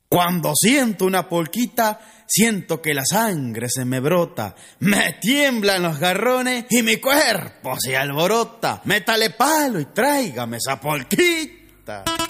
Cuando siento una polquita, siento que la sangre se me brota, me tiemblan los garrones y mi cuerpo se alborota. Métale palo y tráigame esa polquita.